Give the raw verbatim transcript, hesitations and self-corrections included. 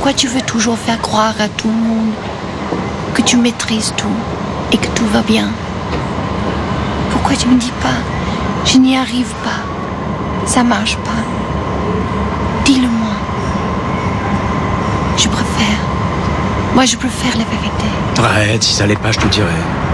Pourquoi tu veux toujours faire croire à tout le monde que tu maîtrises tout et que tout va bien? Pourquoi tu me dis pas, je n'y arrive pas, ça marche pas? Dis-le-moi. Je préfère. Moi, je préfère la vérité. Arrête, si ça allait pas, je te dirais.